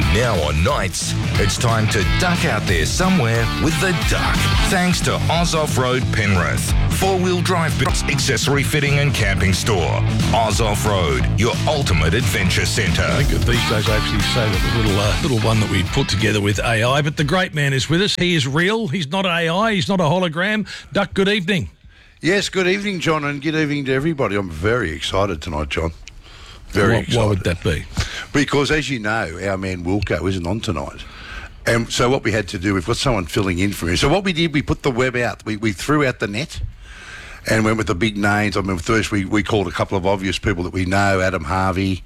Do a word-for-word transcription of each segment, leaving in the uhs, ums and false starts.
Now on nights, it's time to duck out there somewhere with the duck. Thanks to Oz Off-Road Penrith. Four-wheel drive builds, accessory fitting and camping store. Oz Off-Road, your ultimate adventure centre. I think that these days I actually say that the little, uh, little one that we put together with A I, but the great man is with us. He is real. He's not A I. He's not a hologram. Duck, good evening. Yes, good evening, John, and good evening to everybody. I'm very excited tonight, John. Very why, excited. Why would that be? Because, as you know, our man Wilco isn't on tonight. And so what we had to do, we've got someone filling in for him. So what we did, we put the web out. We, we threw out the net and went with the big names. I mean, first we, we called a couple of obvious people that we know, Adam Harvey,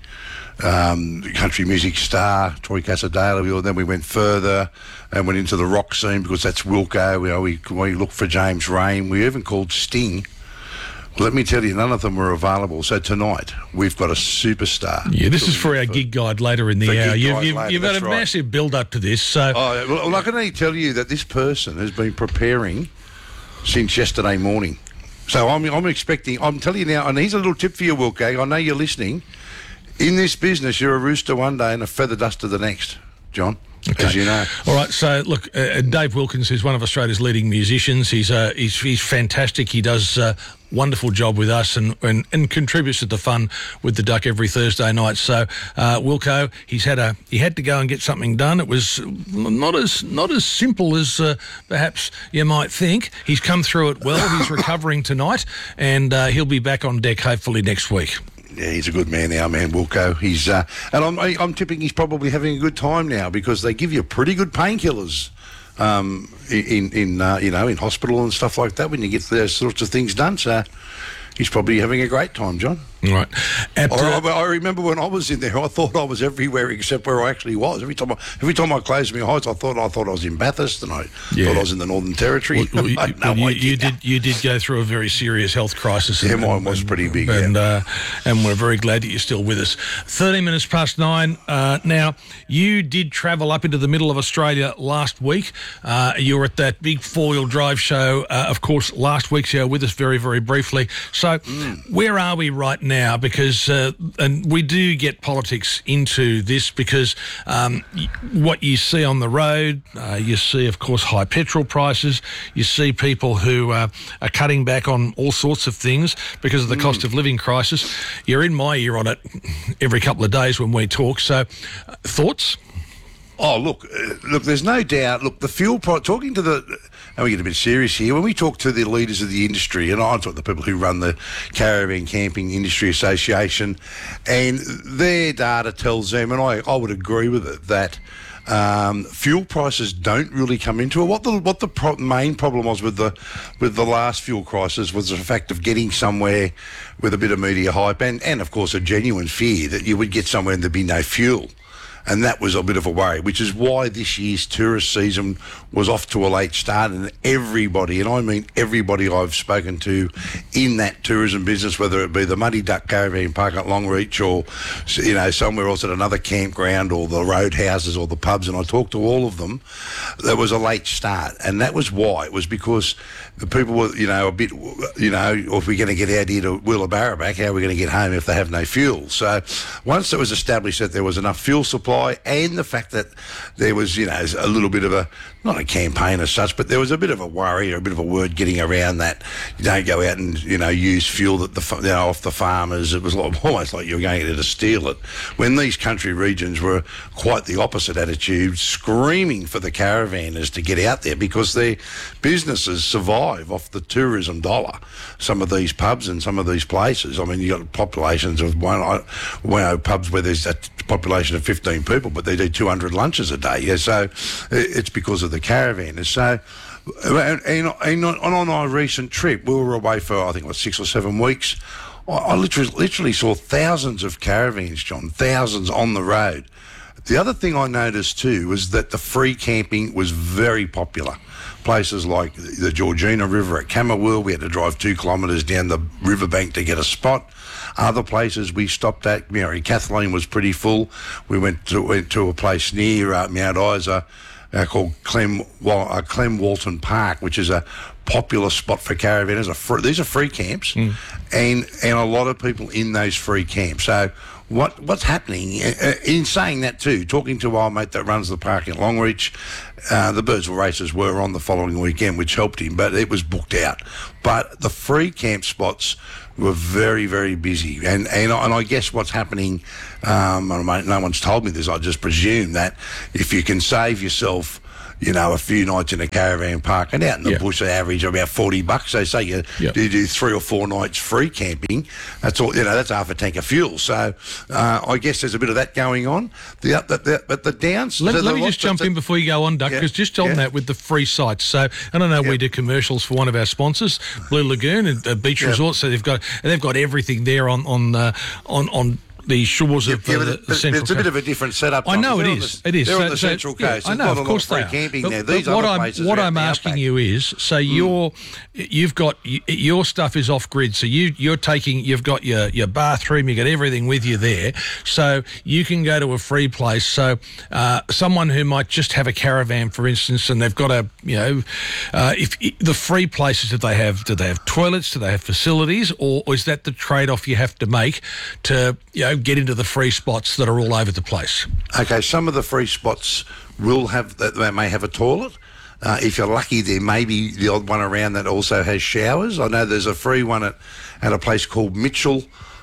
um, country music star, Troy Casadale. Then we went further and went into the rock scene because that's Wilco. You know, we, we looked for James Rain. We even called Sting. Let me tell you, none of them were available. So tonight, we've got a superstar. Yeah, this is for our gig guide later in the For hour. gig You've, guide you've, later, you've had a that's right. massive build-up to this. So, Oh, well, I can only tell you that this person has been preparing since yesterday morning. So I'm, I'm expecting, I'm telling you now, and here's a little tip for you, Wilco. I know you're listening. In this business, you're a rooster one day and a feather duster the next, John. Okay. As you know. All right, so look, uh, Dave Wilkins is one of Australia's leading musicians. He's uh, he's, he's fantastic. He does a wonderful job with us and, and, and contributes to the fun with the Duck every Thursday night. So uh, Wilco, he's had a he had to go and get something done. It was not as not as simple as uh, perhaps you might think. He's come through it well. He's recovering tonight, and uh, he'll be back on deck hopefully next week. Yeah, he's a good man now, man, Wilco. He's uh, and I'm I'm tipping he's probably having a good time now because they give you pretty good painkillers um, in in uh, you know in hospital and stuff like that when you get those sorts of things done. So he's probably having a great time, John. Right. At, uh, I, I remember when I was in there, I thought I was everywhere except where I actually was. Every time I, every time I closed my eyes, I thought I thought I was in Bathurst and I Yeah. thought I was in the Northern Territory. Well, you, I had no well, you, idea. you did you did go through a very serious health crisis. Yeah, and, mine was and, pretty big, and yeah. uh, and we're very glad that you're still with us. Thirty minutes past nine. Uh, now you did travel up into the middle of Australia last week. Uh, you were at that big four-wheel drive show, uh, of course, last week. So you were with us very very briefly. So mm. where are we right now? Because uh, and we do get politics into this because um, y- what you see on the road, uh, you see, of course, high petrol prices. You see people who uh, are cutting back on all sorts of things because of the mm. cost of living crisis. You're in my ear on it every couple of days when we talk. So, uh, thoughts? Oh, look, uh, look, there's no doubt. Look, the fuel price, talking to the, and we get a bit serious here, when we talk to the leaders of the industry, and I talk to the people who run the Caravan Camping Industry Association, and their data tells them, and I, I would agree with it, that um, fuel prices don't really come into it. What the what the pro- main problem was with the with the last fuel crisis was the fact of getting somewhere with a bit of media hype and, and of course, a genuine fear that you would get somewhere and there'd be no fuel. And that was a bit of a worry, which is why this year's tourist season was off to a late start. And everybody, and I mean everybody I've spoken to in that tourism business, whether it be the Muddy Duck Caravan Park at Longreach or, you know, somewhere else at another campground or the roadhouses or the pubs, and I talked to all of them, there was a late start. And that was why. It was because the people were, you know, a bit, you know, if we're going to get out here to Wheelabarra back, how are we going to get home if they have no fuel? So once it was established that there was enough fuel supply, and the fact that there was, you know, a little bit of a, not a campaign as such, but there was a bit of a worry or a bit of a word getting around that you don't go out and, you know, use fuel that the, you know, off the farmers. It was like, almost like you were going there to steal it. When these country regions were quite the opposite attitude, screaming for the caravanners to get out there because their businesses survive off the tourism dollar. Some of these pubs and some of these places, I mean, you've got populations of one, one pubs where there's a population of fifteen people, but they do two hundred lunches a day. Yeah, so it's because of the caravanners. So, and, and, and on our recent trip, we were away for I think what six or seven weeks. I, I literally, literally saw thousands of caravans, John, thousands on the road. The other thing I noticed too was that the free camping was very popular. Places like the Georgina River at Camberwell, we had to drive two kilometres down the riverbank to get a spot. Other places we stopped at, you know, Kathleen was pretty full. We went to went to a place near uh, Mount Isa uh, called Clem, well, uh, Clem Walton Park, which is a popular spot for caravanners. A free, these are free camps, mm. and and a lot of people in those free camps. So what what's happening. Uh, in saying that too, talking to our mate that runs the park in Longreach, uh, the Birdsville races were on the following weekend, which helped him, but it was booked out. But the free camp spots were very, very busy. And and, and I guess what's happening, um, no one's told me this, I just presume that if you can save yourself, you know, a few nights in a caravan park, and out in the yep. bush they average about forty bucks. So say you, yep. you do three or four nights free camping, that's all, you know, that's half a tank of fuel. So uh, I guess there's a bit of that going on. The, the, the But the downs... Let, so let the, me just jump the, in before you go on, Duck, because yeah, just on yeah. that with the free sites. So, I don't know, yep. we do commercials for one of our sponsors, Blue Lagoon, and uh, Beach yep. Resort, so they've got they've got everything there on, on, uh, on, on the shores yeah, of yeah, uh, the, it, the Central It's a bit of a different setup. I know it is. The, it is. They're so, on the so, Central yeah, Coast. I know, There's of course a lot they of free are. camping but, there. But These what other I'm, places what are I'm out asking outback. you is, so mm. your you've got you, your stuff is off grid. So you you're taking you've got your your bathroom, you got everything with you there. So you can go to a free place. So uh, someone who might just have a caravan, for instance, and they've got a you know, uh, if the free places that they have, do they have toilets? Do they have facilities? Or, or is that the trade-off you have to make to you know get into the free spots that are all over the place? Okay, some of the free spots will have that. They may have a toilet. Uh, if you're lucky, there may be the odd one around that also has showers. I know there's a free one at, at a place called Mitchell,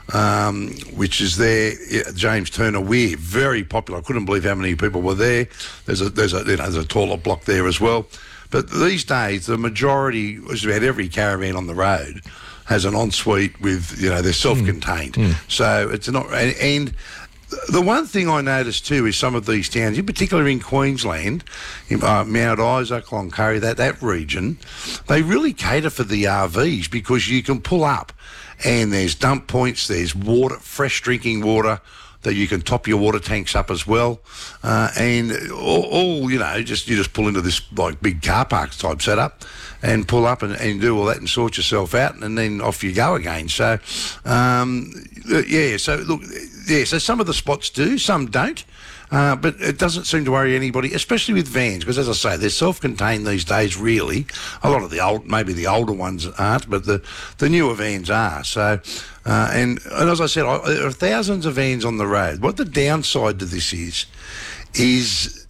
um, which is there. James Turner Weir, very popular. I couldn't believe how many people were there. There's a there's a you know, there's a toilet block there as well. But these days, the majority, just about every caravan on the road, has an ensuite with, you know, they're self-contained. Mm. Mm. So it's not, and, and the one thing I noticed too is some of these towns, in particular in Queensland, in, uh, Mount Isa, Cloncurry, that, that region, they really cater for the R Vs because you can pull up and there's dump points, there's water, fresh drinking water, that you can top your water tanks up as well, uh, and all, all you know, just you just pull into this like big car park type setup, and pull up and, and do all that and sort yourself out, and then off you go again. So, um, yeah. So look, yeah. So some of the spots do, some don't. Uh, but it doesn't seem to worry anybody, especially with vans, because as I say, they're self-contained these days. Really, a lot of the old, maybe the older ones aren't, but the, the newer vans are. So, uh, and and as I said, I, there are thousands of vans on the road. What the downside to this is, is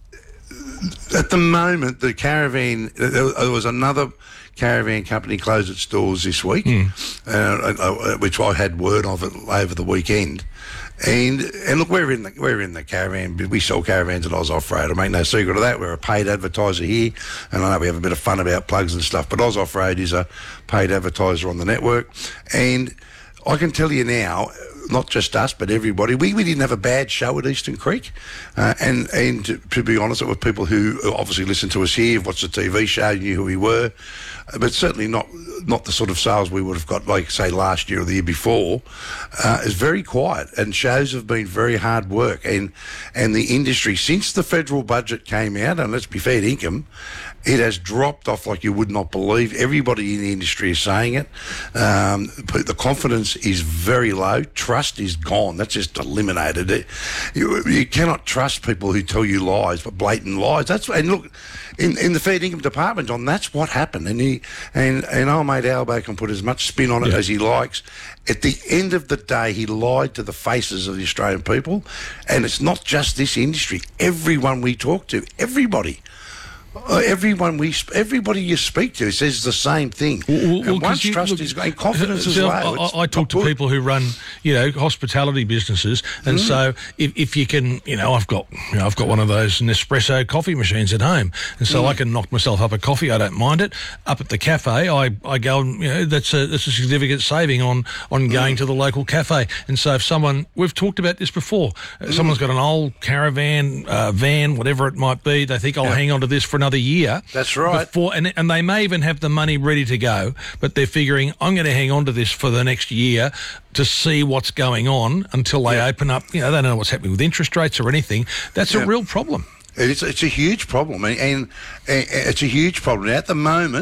at the moment the caravan. There was another caravan company closed its doors this week, mm. uh, uh, which I had word of it over the weekend. And and look, we're in the we're in the caravan. We sell caravans at Oz Off-Road. I make no secret of that. We're a paid advertiser here, and I know we have a bit of fun about plugs and stuff. But Oz Off-Road is a paid advertiser on the network, and I can tell you now, not just us, but everybody, we, we didn't have a bad show at Eastern Creek. Uh, and and to, to be honest, it were people who obviously listen to us here, watched the T V show, knew who we were, but certainly not not the sort of sales we would have got, like, say, last year or the year before. Uh, it's very quiet, and shows have been very hard work. And and the industry, since the federal budget came out, and let's be fair to income, it has dropped off like you would not believe. Everybody in the industry is saying it. Um, the confidence is very low. Trust is gone. That's just eliminated. It, you, you cannot trust people who tell you lies, but blatant lies. That's and look, in, in the fair income department, John, that's what happened. And he and and old mate Albo can put as much spin on it yeah. as he likes. At the end of the day, he lied to the faces of the Australian people, and it's not just this industry. Everyone we talk to, everybody. Uh, everyone we, sp- everybody you speak to says the same thing. Well, well, and once you, trust look, is going, confidence is so low. I, I talk to good. people who run, you know, hospitality businesses, and mm. so if, if you can, you know, I've got, you know, I've got one of those Nespresso coffee machines at home, and so mm. I can knock myself up a coffee. I don't mind it. Up at the cafe, I, I go, and, you know, that's a that's a significant saving on on going mm. to the local cafe. And so if someone, we've talked about this before, mm. someone's got an old caravan, uh, van, whatever it might be, they think I'll yeah. hang on to this for another year. That's right. Before, and, and they may even have the money ready to go, but they're figuring, I'm going to hang on to this for the next year to see what's going on until they yeah. open up. You know, they don't know what's happening with interest rates or anything. That's yeah. a real problem. It's, it's a huge problem, and, and, and it's a huge problem. At the moment,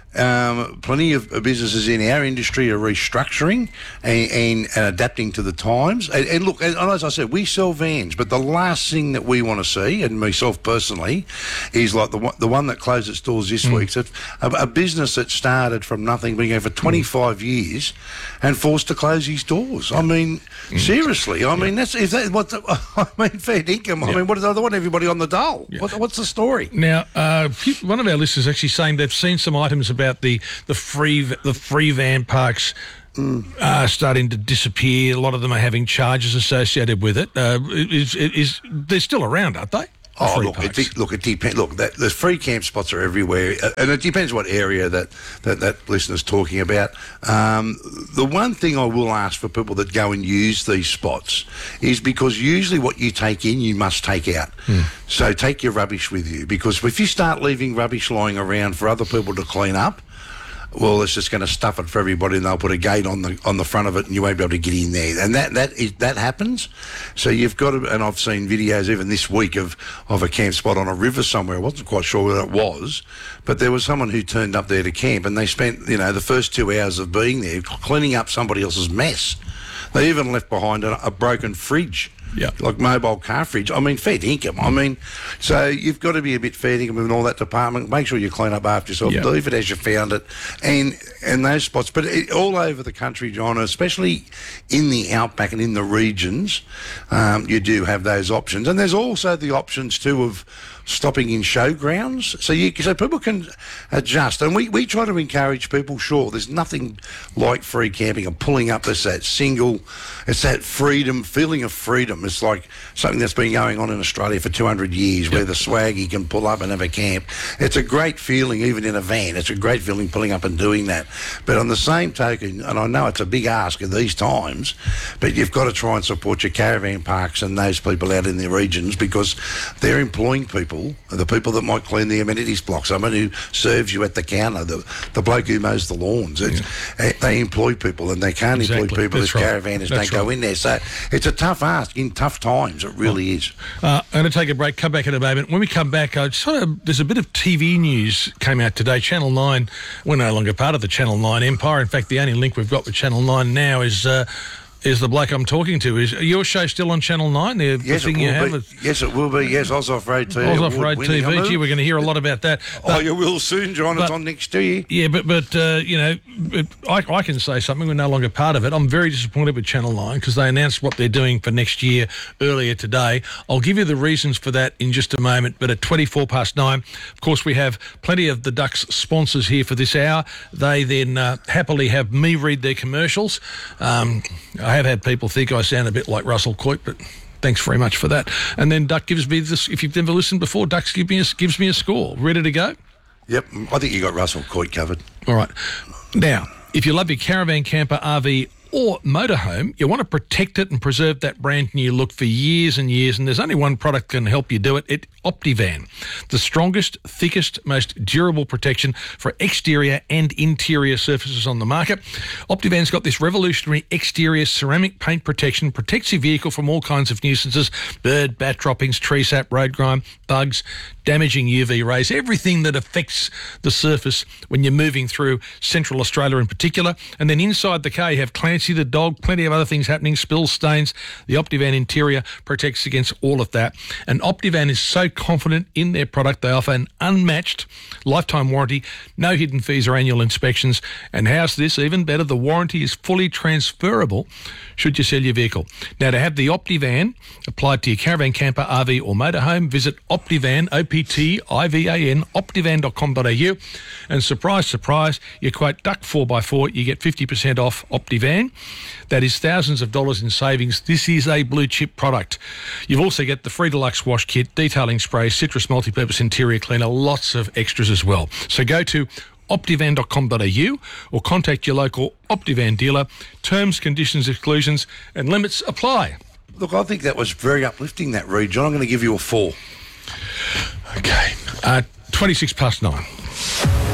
Um, plenty of businesses in our industry are restructuring and, and, and adapting to the times. And, and look, and as I said, we sell vans, but the last thing that we want to see, and myself personally, is like the one, the one that closed its doors this mm. week. So a, a business that started from nothing, being here for twenty-five mm. years, and forced to close his doors. I mean, mm. seriously. I yeah. mean, that's is that what? The, I mean, fair income. I yeah. mean, what do they want everybody on the dole? Yeah. What, what's the story? Now, uh, one of our listeners actually saying they've seen some items about the the free the free van parks mm. uh, starting to disappear. A lot of them are having charges associated with it. Uh, is, is they're still around, aren't they? Oh, look, it de- look, it depends. Look, that, the free camp spots are everywhere, and it depends what area that, that, that listener's talking about. Um, the one thing I will ask for people that go and use these spots is because usually what you take in, you must take out. Mm. So take your rubbish with you, because if you start leaving rubbish lying around for other people to clean up, well, it's just going to stuff it for everybody, and they'll put a gate on the on the front of it, and you won't be able to get in there. And that that is that happens. So you've got to, and I've seen videos even this week of, of a camp spot on a river somewhere. I wasn't quite sure where it was, but there was someone who turned up there to camp, and they spent, you know, the first two hours of being there cleaning up somebody else's mess. They even left behind a, a broken fridge. Yeah, like mobile car fridge. I mean, fair income. I mean, so you've got to be a bit fair income in all that department. Make sure you clean up after yourself. Yeah. Leave it as you found it, and and those spots. But it, all over the country, John, especially in the outback and in the regions, um, you do have those options. And there's also the options too of stopping in showgrounds, so you so people can adjust. And we, we try to encourage people. Sure, there's nothing like free camping and pulling up. There's that single, it's that freedom, feeling of freedom. It's like something that's been going on in Australia for two hundred years, yep. where the swaggy can pull up and have a camp. It's a great feeling, even in a van. It's a great feeling pulling up and doing that. But on the same token, and I know it's a big ask at these times, but you've got to try and support your caravan parks and those people out in the regions, because they're employing people, the people that might clean the amenities block, someone who serves you at the counter, the, the bloke who mows the lawns. It's, yeah. They employ people, and they can't exactly. employ people That's if right. caravanners That's don't right. go in there. So it's a tough ask in tough times. It really oh. is. Uh, I'm going to take a break, come back in a moment. When we come back, I just want to, there's a bit of T V news came out today. Channel nine, we're no longer part of the Channel nine empire. In fact, the only link we've got with Channel nine now is... Uh, is the bloke I'm talking to. Is your show still on Channel nine? The, yes, the thing it will you have be. is, Yes, it will be. Yes, Oz Off Road T V. Oz Off Road T V. Gee, we're going to hear a lot about that. But, oh, you will soon, John. But, it's on next to you. Yeah, but, but uh, you know, but I, I can say something. We're no longer part of it. I'm very disappointed with Channel nine because they announced what they're doing for next year earlier today. I'll give you the reasons for that in just a moment. But at twenty-four past nine, of course, we have plenty of the Ducks sponsors here for this hour. They then uh, happily have me read their commercials. Um, I have had people think I sound a bit like Russell Coit, but thanks very much for that. And then Duck gives me this. If you've never listened before, Duck give me a, gives me a score. Ready to go? Yep, I think you got Russell Coit covered. All right. Now, if you love your caravan, camper, R V or motorhome, you want to protect it and preserve that brand new look for years and years, and there's only one product that can help you do it. It Optivan, the strongest, thickest, most durable protection for exterior and interior surfaces on the market. Optivan's got this revolutionary exterior ceramic paint protection, protects your vehicle from all kinds of nuisances, bird, bat droppings, tree sap, road grime, bugs, damaging U V rays, everything that affects the surface when you're moving through Central Australia in particular. And then inside the car you have Clancy the dog, plenty of other things happening, spills, stains. The Optivan interior protects against all of that. And Optivan is so confident in their product, they offer an unmatched lifetime warranty, no hidden fees or annual inspections, and how's this, even better, the warranty is fully transferable should you sell your vehicle. Now, to have the Optivan applied to your caravan, camper, R V or motorhome, visit Optivan, O P T I V A N, optivan dot com dot a u, and surprise, surprise, you quote Duck four by four, you get fifty percent off Optivan. That is thousands of dollars in savings. This is a blue chip product. You've also got the free deluxe wash kit, detailing spray, citrus multi-purpose interior cleaner, lots of extras as well. So go to optivan dot com dot a u or contact your local Optivan dealer. Terms, conditions, exclusions and limits apply. Look, I think that was very uplifting, that read, John. I'm going to give you a four. Okay. Uh, twenty-six past nine.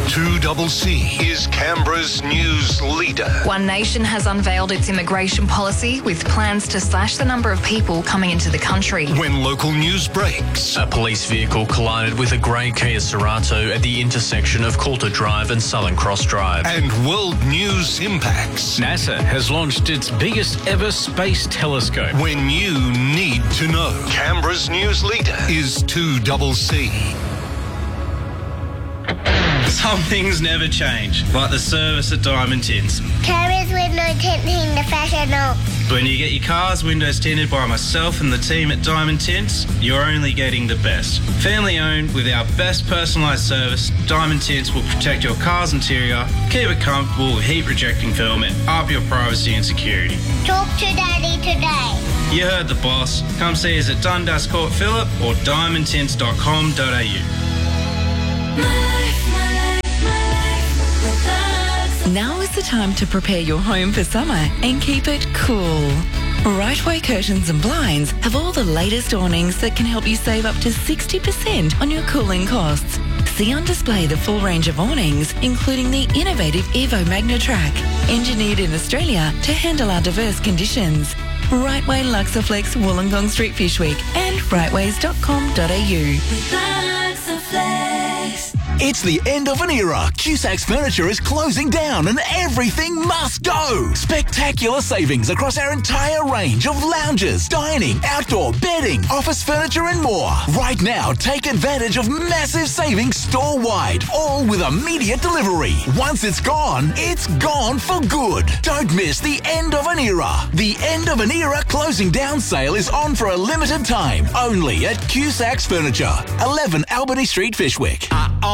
two C C is Canberra's news leader. One Nation has unveiled its immigration policy with plans to slash the number of people coming into the country. When local news breaks. A police vehicle collided with a grey Kia Cerato at the intersection of Coulter Drive and Southern Cross Drive. And world news impacts. NASA has launched its biggest ever space telescope. When you need to know. Canberra's news leader is two C C. Some things never change, like the service at Diamond Tints. Carriers window tinting the professional. When you get your car's windows tinted by myself and the team at Diamond Tints, you're only getting the best. Family owned with our best personalised service, Diamond Tints will protect your car's interior, keep it comfortable with heat rejecting film and up your privacy and security. Talk to Daddy today. You heard the boss. Come see us at Dundas Court Phillip or diamond tints dot com dot a u. Now is the time to prepare your home for summer and keep it cool. Rightway Curtains and Blinds have all the latest awnings that can help you save up to sixty percent on your cooling costs. See on display the full range of awnings, including the innovative Evo MagnaTrack, engineered in Australia to handle our diverse conditions. Rightway Luxaflex, Wollongong Street, Fishwick, and rightways dot com dot a u. It's the end of an era. Cusac's Furniture is closing down and everything must go. Spectacular savings across our entire range of lounges, dining, outdoor, bedding, office furniture and more. Right now, take advantage of massive savings store-wide, all with immediate delivery. Once it's gone, it's gone for good. Don't miss the end of an era. The end of an era closing down sale is on for a limited time, only at Cusac's Furniture, eleven Albany Street, Fishwick.